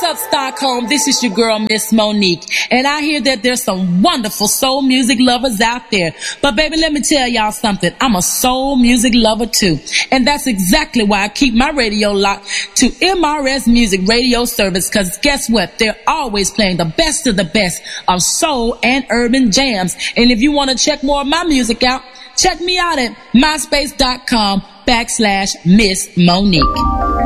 up, Stockholm? This is your girl, Miss Monique. And I hear that there's some wonderful soul music lovers out there. But baby, let me tell y'all something. I'm a soul music lover too. And that's exactly why I keep my radio locked to MRS Music Radio Service. Cause guess what? They're always playing the best of the best of soul and urban jams. And if you want to check more of my music out, check me out at myspace.com/Miss Monique.